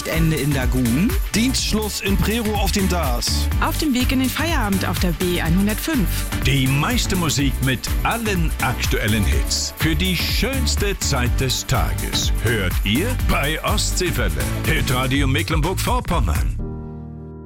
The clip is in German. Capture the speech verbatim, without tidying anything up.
Wochenende in Dagun. Dienstschluss in Prerow auf dem Dars. Auf dem Weg in den Feierabend auf der B hundertfünf. Die meiste Musik mit allen aktuellen Hits. Für die schönste Zeit des Tages hört ihr bei Ostseewelle. Hitradio Mecklenburg-Vorpommern.